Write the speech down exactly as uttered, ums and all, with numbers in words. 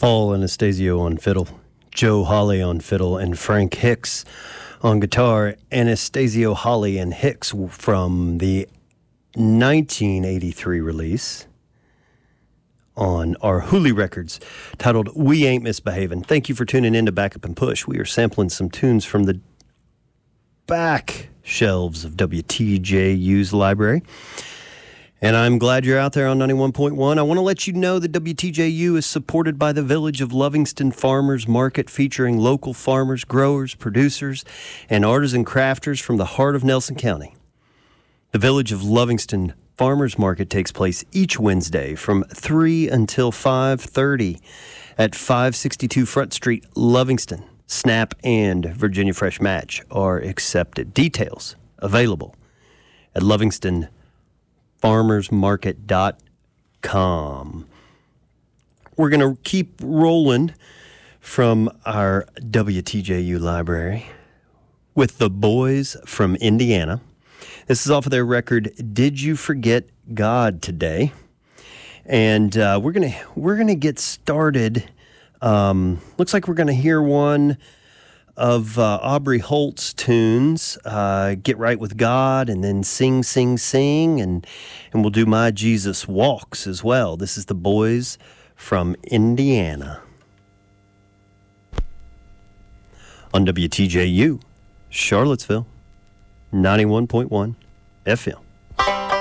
Paul Anastasio on fiddle, Joe Hawley on fiddle, and Frank Hicks on guitar. Anastasio, Hawley, and Hicks from the nineteen eighty-three release on our Hooley Records titled We Ain't Misbehavin'. Thank you for tuning in to Back Up and Push. We are sampling some tunes from the back shelves of W T J U's library. And I'm glad you're out there on ninety-one point one. I want to let you know that W T J U is supported by the Village of Lovingston Farmers Market, featuring local farmers, growers, producers, and artisan crafters from the heart of Nelson County. The Village of Lovingston Farmers Market takes place each Wednesday from three until five thirty at five sixty-two Front Street, Lovingston. SNAP and Virginia Fresh Match are accepted. Details available at Lovingston farmers market dot com. We're going to keep rolling from our W T J U library with the Boys from Indiana. This is off of their record, Did You Forget God Today? And uh, we're going to we're going to get started. Um, looks like we're going to hear one of uh, Aubrey Holt's tunes, uh, Get Right With God, and then Sing, Sing, Sing, and, and we'll do My Jesus Walks as well. This is the Boys from Indiana on W T J U, Charlottesville, ninety-one point one F M.